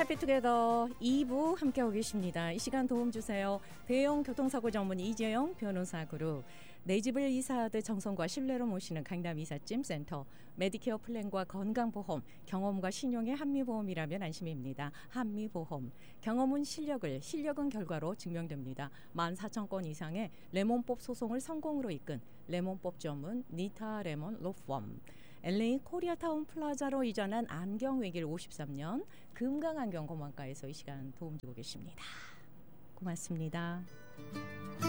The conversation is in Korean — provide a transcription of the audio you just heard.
해피투게더 2부 함께하고 계십니다. 이 시간 도움 주세요. 대형 교통사고 전문 이재영 변호사 그룹, 내 집을 이사하듯 정성과 신뢰로 모시는 강남 이삿짐 센터, 메디케어 플랜과 건강보험, 경험과 신용의 한미보험이라면 안심입니다. 한미보험, 경험은 실력은 결과로 증명됩니다. 14,000건 이상의 레몬법 소송을 성공으로 이끈 레몬법 전문 니타 레몬 로펌, LA 코리아타운 플라자로 이전한 안경외길 53년 금강안경 공원가에서 이 시간 도움 주고 계십니다. 고맙습니다.